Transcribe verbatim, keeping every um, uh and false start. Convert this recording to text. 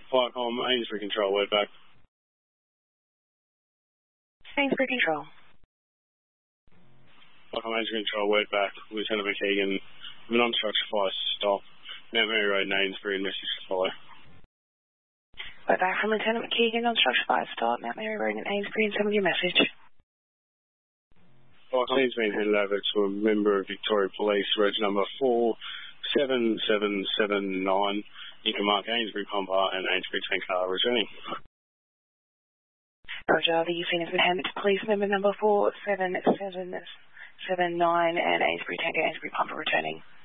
Firecom, Ainsbury Control, word back. Ainsbury Control. Firecom, Ainsbury Control, word back. Lieutenant McKeegan, with an unstructured fire stop. Mount Mary Road and Ainsbury, and message to follow. Word back from Lieutenant McKeegan on structured fire stop, Mount Mary Road and Ainsbury, and send me your message. Firecom's been handed over to a member of Victoria Police, reg number four seven seven seven nine. You can mark Ainsbury Pumper and Ainsbury Tanker returning. Roger, the scene has been handed to police member number four seven seven seven nine and Ainsbury Tanker, Ainsbury Pumper returning.